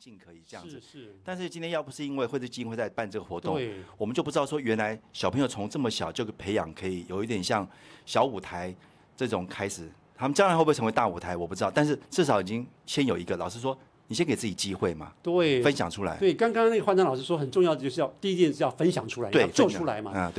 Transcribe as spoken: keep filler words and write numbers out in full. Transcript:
境可以这样子。 是是。 但是今天要不是因为惠智基金会在办这个活动， 对， 我们就不知道说原来小朋友从这么小就培养，可以有一点像小舞台这种开始。他们将来会不会成为大舞台，我不知道，但是至少已经先有一个老师说。你先给自己机会嘛， 对， 分享出来。 对，刚刚那个焕章老师说很重要的就是要第一件是要分享出来， 对， 要做出来嘛。 啊，